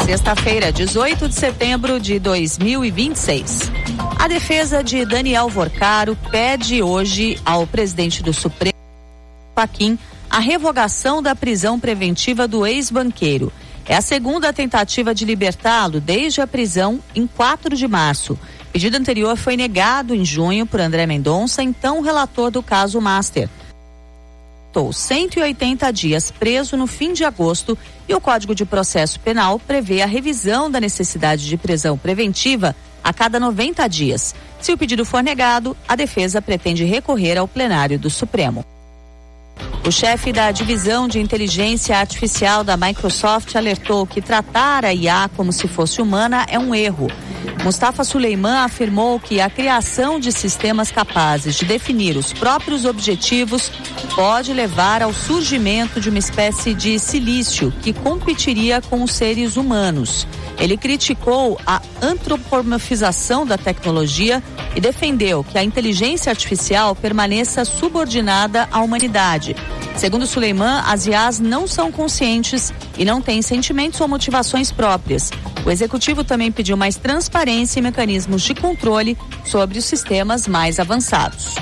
Sexta-feira, 18 de setembro de 2026. A defesa de Daniel Vorcaro pede hoje ao presidente do Supremo, Fachin, a revogação da prisão preventiva do ex-banqueiro. É a segunda tentativa de libertá-lo desde a prisão em 4 de março. O pedido anterior foi negado em junho por André Mendonça, então relator do caso Master. 180 dias preso no fim de agosto e o Código de Processo Penal prevê a revisão da necessidade de prisão preventiva a cada 90 dias. Se o pedido for negado, a defesa pretende recorrer ao plenário do Supremo. O chefe da divisão de inteligência artificial da Microsoft alertou que tratar a IA como se fosse humana é um erro. Mustafa Suleyman afirmou que a criação de sistemas capazes de definir os próprios objetivos pode levar ao surgimento de uma espécie de silício que competiria com os seres humanos. Ele criticou a antropomorfização da tecnologia e defendeu que a inteligência artificial permaneça subordinada à humanidade. Segundo Suleyman, as IAs não são conscientes e não têm sentimentos ou motivações próprias. O executivo também pediu mais transparência e mecanismos de controle sobre os sistemas mais avançados.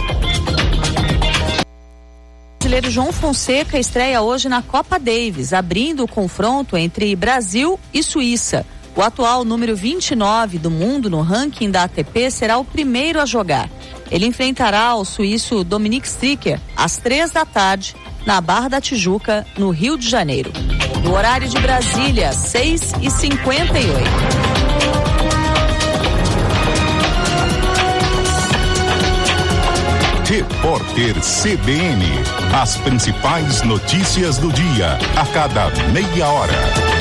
O brasileiro João Fonseca estreia hoje na Copa Davis, abrindo o confronto entre Brasil e Suíça. O atual número 29 do mundo no ranking da ATP será o primeiro a jogar. Ele enfrentará o suíço Dominic Stricker às 15h na Barra da Tijuca, no Rio de Janeiro. No horário de Brasília, 6h58. Repórter CBN. As principais notícias do dia, a cada meia hora.